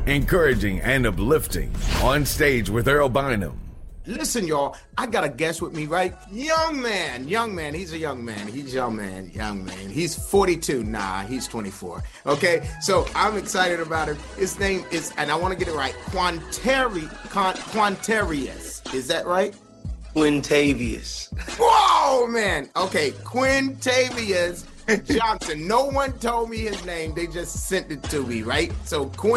encouraging and uplifting. On Stage with Earl Bynum. Listen, y'all, I got a guest with me, right? Young man. He's a young man. He's 42. Nah, he's 24. Okay, so I'm excited about him. His name is, and I want to get it right, Quintarius. Is that right? Quintavious. Whoa, man. Okay, Quintavious Johnson. No one told me his name. They just sent it to me, right? So